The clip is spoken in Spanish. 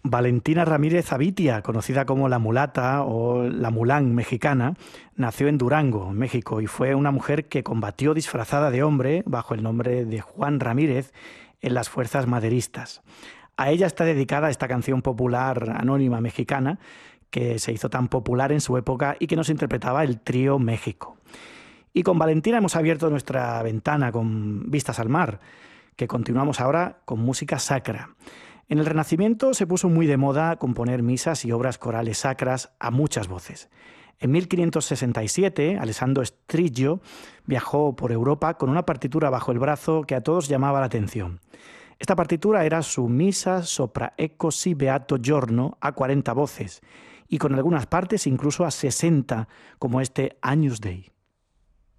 Valentina Ramírez Avitia, conocida como la mulata o la mulán mexicana, nació en Durango, México, y fue una mujer que combatió disfrazada de hombre bajo el nombre de Juan Ramírez en las fuerzas maderistas. A ella está dedicada esta canción popular anónima mexicana que se hizo tan popular en su época y que nos interpretaba el trío México. Y con Valentina hemos abierto nuestra ventana con vistas al mar, que continuamos ahora con música sacra. En el Renacimiento se puso muy de moda componer misas y obras corales sacras a muchas voces. En 1567, Alessandro Striggio viajó por Europa con una partitura bajo el brazo que a todos llamaba la atención. Esta partitura era su Misa sopra Ecco si beato giorno a 40 voces y con algunas partes incluso a 60, como este Agnus Dei.